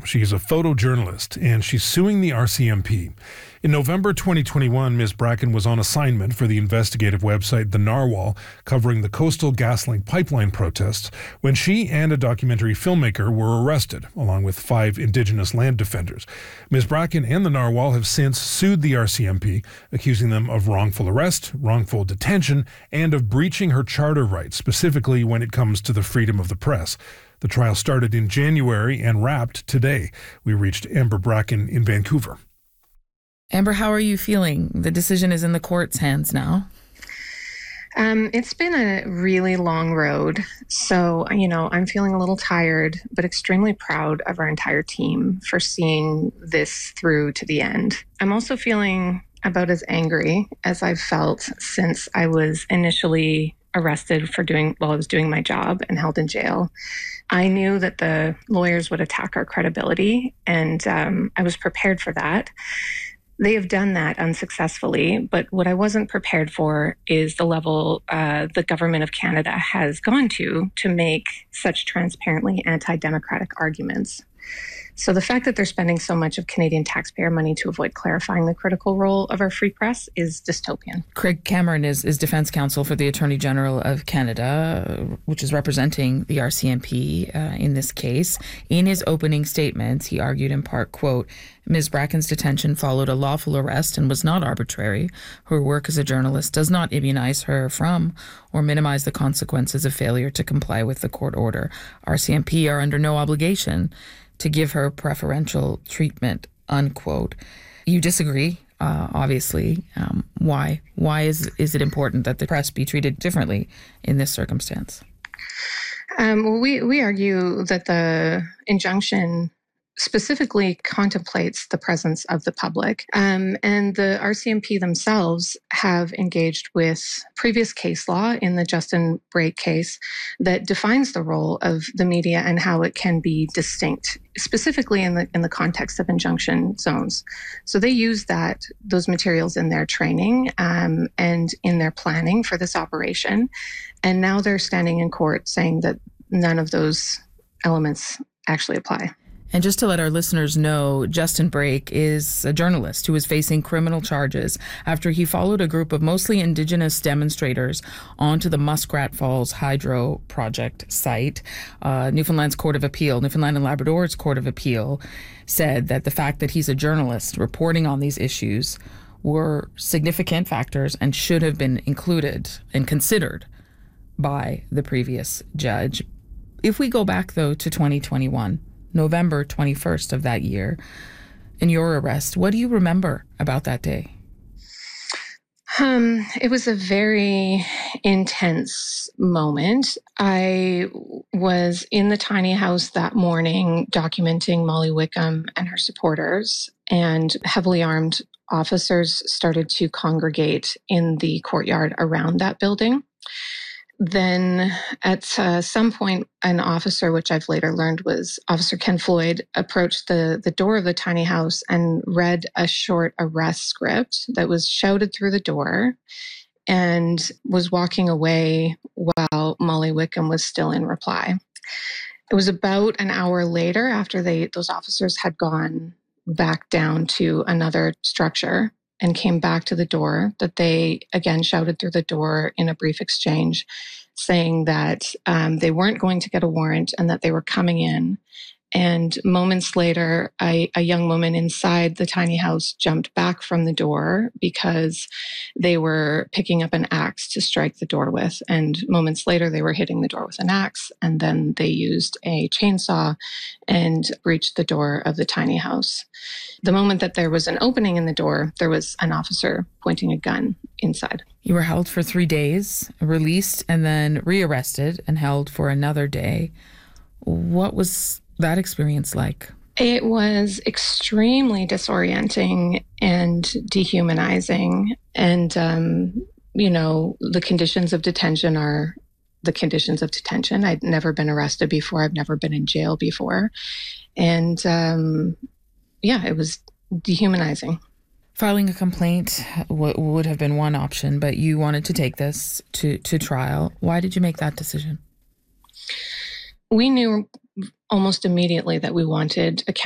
She's a photojournalist, and she's suing the RCMP. In November 2021, Ms. Bracken was on assignment for the investigative website The Narwhal, covering the Coastal GasLink pipeline protests, when she and a documentary filmmaker were arrested, along with 5 Indigenous land defenders. Ms. Bracken and The Narwhal have since sued the RCMP, accusing them of wrongful arrest, wrongful detention, and of breaching her charter rights, specifically when it comes to the freedom of the press. The trial started in January and wrapped today. We reached Amber Bracken in Vancouver. Amber, how are you feeling? The decision is in the court's hands now. It's been a really long road. So, I'm feeling a little tired, but extremely proud of our entire team for seeing this through to the end. I'm also feeling about as angry as I've felt since I was initially arrested while I was doing my job and held in jail. I knew that the lawyers would attack our credibility, and I was prepared for that. They have done that unsuccessfully, but what I wasn't prepared for is the level the government of Canada has gone to make such transparently anti-democratic arguments. So the fact that they're spending so much of Canadian taxpayer money to avoid clarifying the critical role of our free press is dystopian. Craig Cameron is defense counsel for the Attorney General of Canada, which is representing the RCMP in this case. In his opening statements, he argued in part, quote, Ms. Bracken's detention followed a lawful arrest and was not arbitrary. Her work as a journalist does not immunize her from or minimize the consequences of failure to comply with the court order. RCMP are under no obligation to give her preferential treatment, unquote. You disagree, obviously. Why? Why is it important that the press be treated differently in this circumstance? We argue that the injunction specifically contemplates the presence of the public. And the RCMP themselves have engaged with previous case law in the Justin Brake case that defines the role of the media and how it can be distinct, specifically in the context of injunction zones. So they use those materials in their training and in their planning for this operation. And now they're standing in court saying that none of those elements actually apply. And just to let our listeners know, Justin Brake is a journalist who is facing criminal charges after he followed a group of mostly Indigenous demonstrators onto the Muskrat Falls Hydro Project site. Newfoundland and Labrador's Court of Appeal said that the fact that he's a journalist reporting on these issues were significant factors and should have been included and considered by the previous judge. If we go back, though, to 2021, November 21st of that year, in your arrest, what do you remember about that day? It was a very intense moment. I was in the tiny house that morning documenting Molly Wickham and her supporters, and heavily armed officers started to congregate in the courtyard around that building. Then at some point, an officer, which I've later learned was Officer Ken Floyd, approached the door of the tiny house and read a short arrest script that was shouted through the door and was walking away while Molly Wickham was still in reply. It was about an hour later, after those officers had gone back down to another structure and came back to the door, that they again shouted through the door in a brief exchange, saying that they weren't going to get a warrant and that they were coming in. And moments later, a young woman inside the tiny house jumped back from the door because they were picking up an axe to strike the door with. And moments later, they were hitting the door with an axe. And then they used a chainsaw and breached the door of the tiny house. The moment that there was an opening in the door, there was an officer pointing a gun inside. You were held for 3 days, released, and then rearrested and held for another day. What was that experience like? It was extremely disorienting and dehumanizing. And, the conditions of detention are the conditions of detention. I'd never been arrested before. I've never been in jail before. And, it was dehumanizing. Filing a complaint would have been one option, but you wanted to take this to trial. Why did you make that decision? We knew almost immediately that we wanted